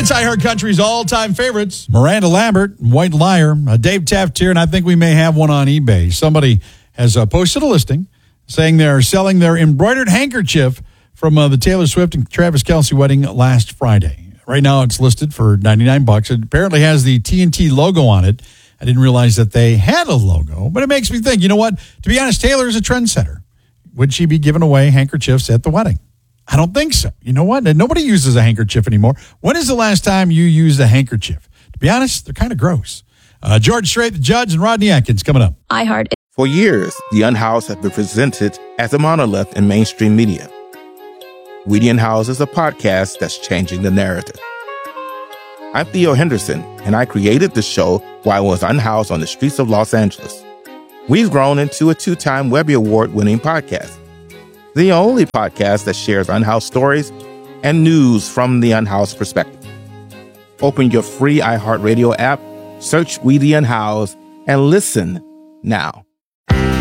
It's iHeart Country's all-time favorites. Miranda Lambert, White Liar, Dave Taft here, and I think we may have one on eBay. Somebody has posted a listing saying they're selling their embroidered handkerchief from the Taylor Swift and Travis Kelce wedding last Friday. Right now it's listed for $99. It apparently has the TNT logo on it. I didn't realize that they had a logo, but it makes me think, you know what? To be honest, Taylor is a trendsetter. Would she be giving away handkerchiefs at the wedding? I don't think so. You know what? Nobody uses a handkerchief anymore. When is the last time you used a handkerchief? To be honest, they're kind of gross. George Strait, the Judge, and Rodney Atkins coming up. iHeart. For years, the Unhoused have been presented as a monolith in mainstream media. We the Unhoused is a podcast that's changing the narrative. I'm Theo Henderson, and I created the show while I was unhoused on the streets of Los Angeles. We've grown into a 2-time Webby Award-winning podcast. The only podcast that shares unhoused stories and news from the unhoused perspective. Open your free iHeartRadio app, search We the Unhoused, and listen now.